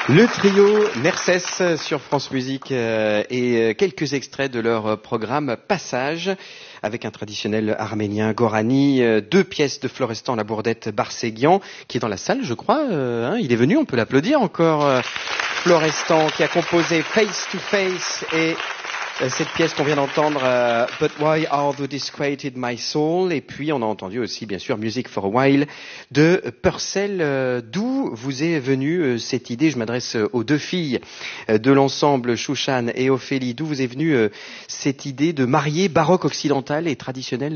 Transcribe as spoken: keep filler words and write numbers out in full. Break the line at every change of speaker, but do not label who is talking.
Le trio Nercès sur France Musique euh, et quelques extraits de leur programme Passage avec un traditionnel arménien Gorani, euh, deux pièces de Florestan Labourdette Barséguian qui est dans la salle je crois, euh, hein, il est venu, on peut l'applaudir encore, euh, Florestan qui a composé Face to Face et euh, cette pièce qu'on vient d'entendre, euh, But Why Are Thou Disquieted My Soul, et puis on a entendu aussi bien sûr Music for a While de Purcell. Euh, d'où vous est venue euh, cette idée, je m'adresse aux deux filles euh, de l'ensemble Chouchan et Ophélie, d'où vous est venue euh, cette idée de marier baroque occidental et traditionnel